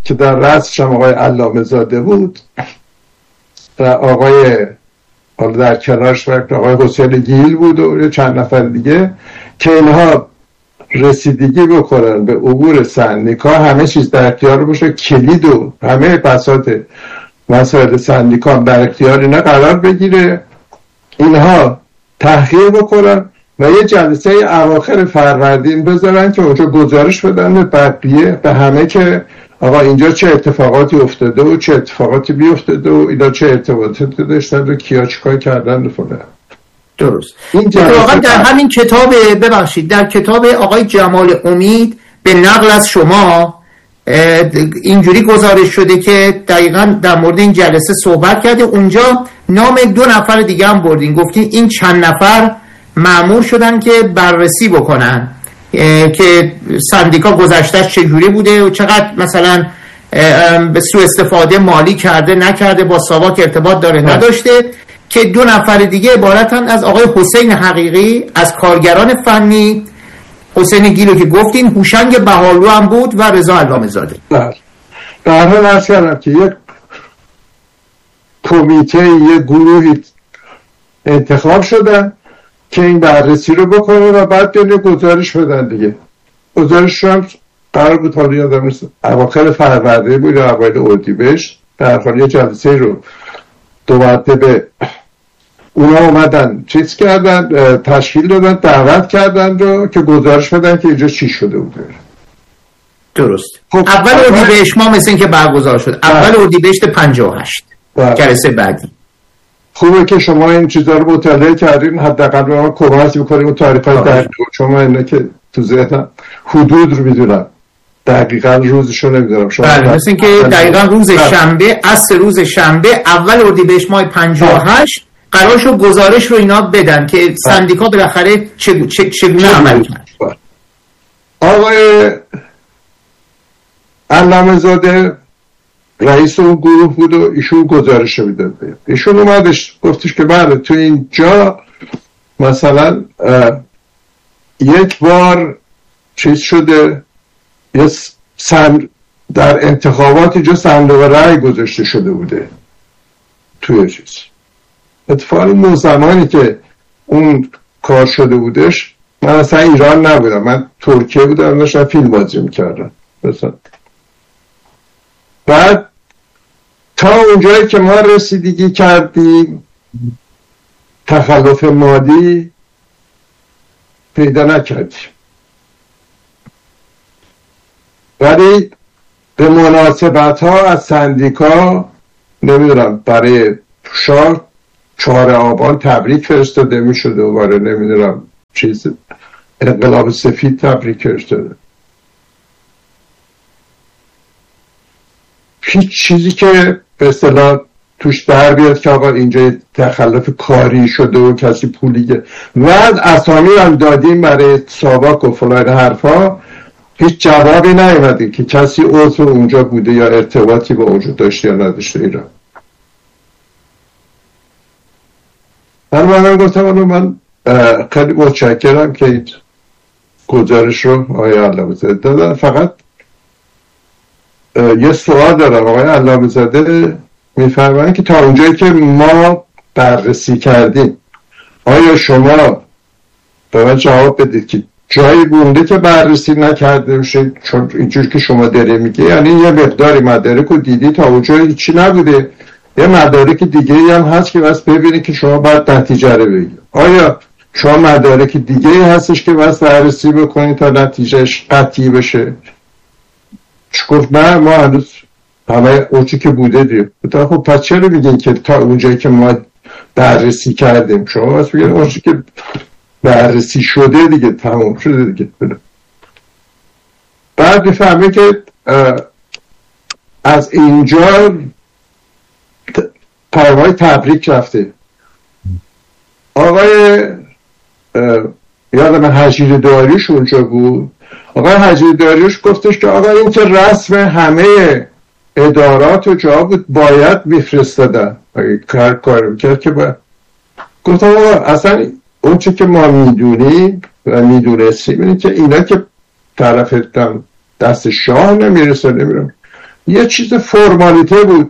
که در رأسش هم آقای علامه زاده بود و آقای در کنارش آقای حسین گیل بود و چند نفر دیگه، که اینها رسیدگی بکنن به عبور سندیکا، همه چیز در اختیار باشه، کلید و همه بساط مسائل سندیکا در اختیار اینا قرار بگیره، اینها تحقیق بکنن و یه جلسه اواخر فروردین بذارن که اونجا گزارش بدن به بقیه، به همه، که آقا اینجا چه اتفاقاتی افتاده و چه اتفاقاتی بیفتاده و اینا چه ارتباطاتی داشتن و کیا چیکار کردن و فلان. درست. واقعا در همین کتاب، ببخشید، در کتاب آقای جمال امید به نقل از شما اینجوری گزارش شده که دقیقاً در مورد این جلسه صحبت کرده، اونجا نام 2 نفر دیگه هم بردین، گفتین این چند نفر مأمور شدن که بررسی بکنن که سندیکا گذشتهش چجوری بوده و چقدر مثلا به سوء استفاده مالی کرده نکرده، با ساواک ارتباط داره نداشته، که 2 نفر دیگه عبارتن از آقای حسین حقیقی از کارگران فنی، حسین گیلو که گفتین، هوشنگ بهالو هم بود و رضا علامه زاده. در حال عرض کردم که یک کمیته، یک گروهی انتخاب شدن که این بررسی رو بکنه و بعد بیان گزارش بدن دیگه. گزارش رو هم قرار بود، حالا یادم نیست اواخر فروردین بود یا اوایل اردیبهشت، در حال یه جلسه رو 2 مرتبه اونا اومدن چیز کردن، تشکیل دادن، دعوت کردن رو که گزارش بدن که اینجا چی شده بوده. درست. خب اول اردیبهشت ما مثل این که برگزار شد، اول اردیبهشت 58 جلسه بعدی. خوبه که شما این چیزا رو مطالعه کردین، حداقل به ما کمک می‌کنیم اون تاریخ‌های دقیق، چون اینا که تو ذهنم حدود رو میدونم، دقیقاً روزش رو نمیدونم. بله، مثل این که دقیقاً روز شنبه، عصر روز شنبه اول اردیبهشت ماه 58 قرار شد گزارش رو اینا بدن که سندیکا بالاخره چگونه عمل کرد. آقای علامه زاده رئیس اون گروه بود و ایشون گزارش رو میداد. ایشون اومدش گفتش که بله تو اینجا مثلا یک بار چیز شده، یه در انتخابات اینجا صندوق رأی گذاشته شده بوده توی چیز. اتفاقی اون زمانی که اون کار شده بودش، من اصلا ایران نبودم، من ترکیه بودم، داشتم فیلم بازی میکردم مثلا. بعد تا اونجایی که ما رسیدگی کردیم تخلف مالی پیدا نکردیم، ولی به مناسبت ها از سندیکا نمیدونم برای شاه 4 آبان تبریک فرستاده میشده و برای نمیدونم چیز انقلاب سفید تبریک فرستاده. هیچ چیزی که به اصطلاح توش در بیاد که آقا اینجا تخلف کاری شده و کسی پولی و از اسامی هم دادیم برای ساواک و فلان حرفا، هیچ جوابی نیومده که کسی عضو اونجا بوده یا ارتباطی با اونجا داشته یا نداشته ایران. من گفتم من خیلی متشکرم که این گزارش رو آقای علامه زاده دادن، فقط یه سوال دارم. آقای علامه زاده میفرمایند که تا اونجایی که ما بررسی کردیم آیا شما به من جواب بدید که جایی بونده که بررسی نکرده بشه؟ چون اینجور که شما داره میگه یعنی یه مقداری مدارک رو دیدی تا اونجایی چی نبوده، یه مدارک دیگه هم هست که بس ببینید که شما باید نتیجه رو بگید. آیا شما مدارک دیگه هستش که بس بررسی بکنید تا نتیجهش قطعی بشه؟ گفت نه، ما هنوز همه اوچی که بوده دیم. خب پس چرا میگین که تا اونجایی که ما بررسی کردیم؟ شما بس بگید اوچی که بررسی شده دیگه تمام شده دیگه. بعد میفهمه که از اینجا پیام‌های تبریک رفته. آقای یادم حجیر داریوش اونجا بود. آقای حجیر داریوش گفتش که آقا این که رسم همه ادارات و جا بود باید میفرستادن اگه کار میکرد که باید. گفتم آقا اصلا اون چه که ما میدونیم و میدونستیم اینه که اینا که طرف دست شاه نمیرسه، نمیرم یه چیز فرمالیته بود.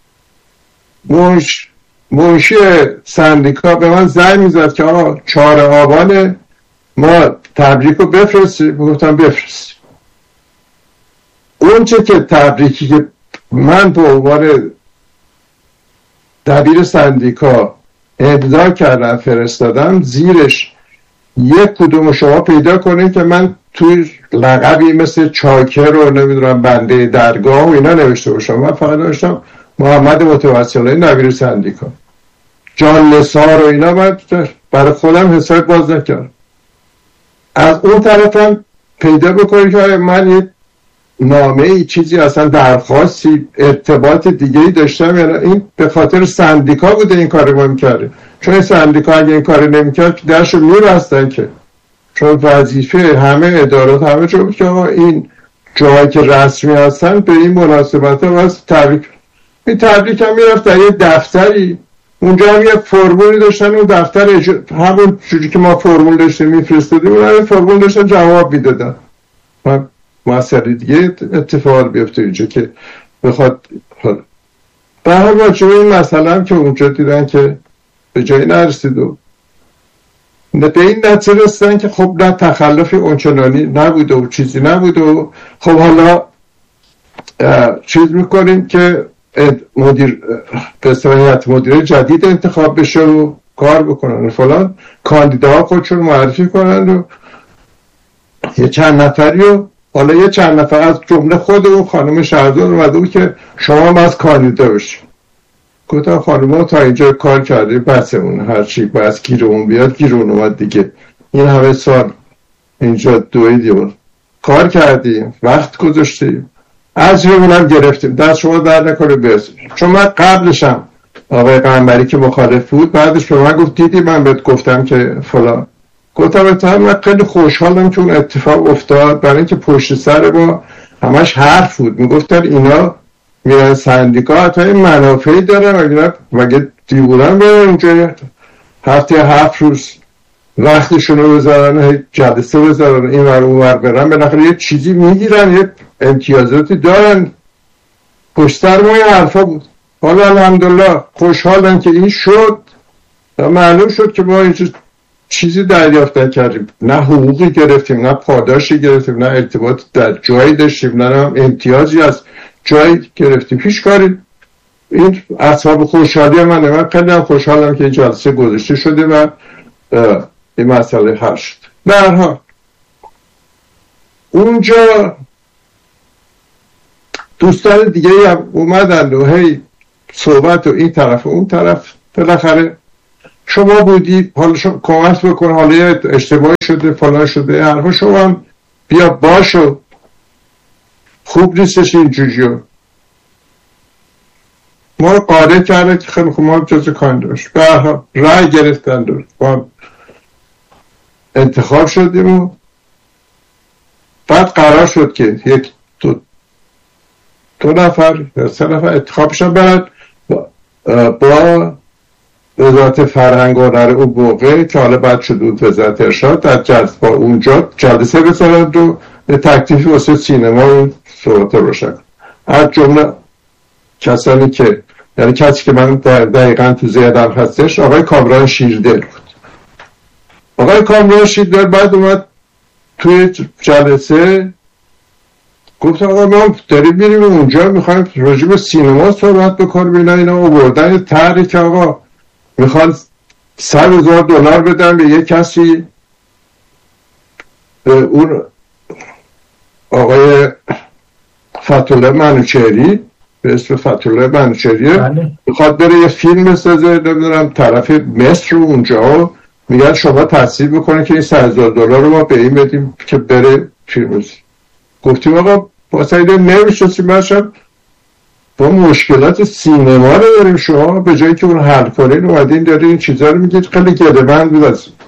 منشی سندیکا به من زنگ میزد که آقا 4 آبان ما تبریک رو بفرستیم. گفتم بفرستیم. اون چه که تبریکی که من به عنوان دبیر سندیکا امضا کردم فرستادم، زیرش یک کدوم شما پیدا کنید که من توی لقبی مثل چاکر و نمیدونم بنده درگاه و اینا نوشته باشم. من فقط نوشتم محمد متوسلی دبیر سندیکا. جان نثار و اینا من برای خودم حساب باز نکردم. از اون طرفم پیدا بکنید که من یه نامه چیزی اصلا درخواستی ارتباط دیگه‌ای داشتم، یعنی این به خاطر سندیکا بوده این کارو ما می‌کردیم. چون این سندیکا اگه این کارو نمی‌کرد درشو می‌بستن، که چون وظیفه همه ادارات همه جا بود که آقا این جایی که رسمی هستن به این مناسبت‌ها واسه تبریک. این تبریک هم میرفت در یه دفتری، اونجا هم یه فرمولی داشتن، اون دفتر همون جوری که ما فرمول داشتیم می‌فرستادیم اون فرمول داشتن جواب میدادن. مسئله دیگه اتفاق بیفته اینجا که بخواد. به هر واجبه این مسئله هم که اونجا دیدن که به جایی نرسید و به این نتیجه رسیدن که خب نه تخلفی اونچنانی نبوده و چیزی نبوده و خب حالا چیز میکنیم که مدیر به صلاحیت مدیر جدید انتخاب بشه و کار بکنن و فلان، کاندیداها خودشون معرفی کنن و یه چند نفری و حالا یه چند نفر از جمله خود اون خانم شهردار اومده بود که شما هم از کاندیدا بشید. گفتم خانم ها تا اینجا کار کردیم بسمون، هرچی بس گیرمون بیاد گیرمون اومد دیگه. این همه سال اینجا دویدیم کار کردیم، وقت گذاشتیم، اجرمون هم گرفتیم، دست شما در نکنه برسیم. چون من قبلشم آقای قنبری که مخالف بود بعدش به من گفت دیدی من بهت گفتم که فلان. گفتم اتفاقا من خیلی خوشحالم که اون اتفاق افتاد، برای اینکه پشت سر ما همش حرف بود. میگفتن اینا میرن سندیکا حتی این منافعی دارن، مگه دیوونن برن اونجا هفته 7 روز وقتشون رو بذارن، جلسه بذارن، این ور اون ور برن، بالاخره یه چیزی میگیرن، یه امتیازاتی دارن. پشت سر ما یه حرفا بود. حالا الحمدلله خوشحالم که این شد و معلوم شد که ما چیزی دریافت نکردیم، نه حقوقی گرفتیم، نه پاداشی گرفتیم، نه ارتباط در جایی داشتیم، نه امتیازی از جایی گرفتیم، هیچ کاری. این اصحاب خوشحالی منه. من خیلی هم خوشحالم که این جلسه گذاشته شده و این مسئله حل شد. به هر حال اونجا دوستان دیگه هم اومدن و هی صحبت و این طرف و اون طرف. بالاخره شما بودی، حالا شما کمک بکن، حالا یه اشتباهی شده فلان شده، حرفا شما هم بیا باشو، خوب نیستش اینجوریو. ما رو قادر کرده که خیلی خوب ما جزء کاندیداش به هر حال رأی گرفتن دور ما انتخاب شدیم و بعد قرار شد که یک دو نفر یا 3 نفر انتخاب شدن برن با وزارت فرهنگ و هنر اون موقع که حالا بعد شد اون وزارت ارشاد در جلسه اونجا جلسه بذارند و تکلیفی واسه سینما اون صورت روشن. از جمله کسانی که یعنی کسی که من دقیقا تو ذهنم هستش آقای کامران شیردل بود. آقای کامران شیردل بعد اومد توی جلسه گفت آقا ما داریم میریم اونجا میخوایم راجع به سینما صحبت بکنیم. اینا آوردن طرحی که آقا میخوان $100,000 بدن به یک کسی، اون آقای فتح‌الله منوچهری به اسم فتح‌الله منوچهری میخواد بره یه فیلم بسازه، نمیدونم طرف مصر اونجا، میگن شما تصدیق بکنه که این $100,000 رو ما به این بدیم که بره فیلم بسازه. گفتیم آقا با سایده نمیشتیم باشم با مشکلات سینما رو داریم، شما به جایی که اون حل کنین اومدین دارین این چیزا رو میگید. خیلی گده‌مند بود از